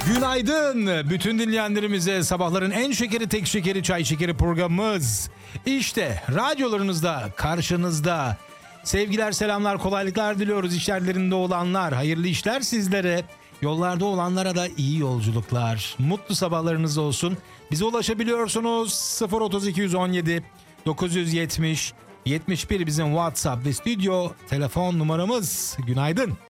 Günaydın bütün dinleyenlerimize. Sabahların en şekeri, tek şekeri, çay şekeri programımız İşte radyolarınızda, karşınızda. Sevgiler, selamlar, kolaylıklar diliyoruz işlerlerinde olanlar. Hayırlı işler sizlere. Yollarda olanlara da iyi yolculuklar. Mutlu sabahlarınız olsun. Bize ulaşabiliyorsunuz. 03217 970 71 bizim WhatsApp ve stüdyo telefon numaramız. Günaydın.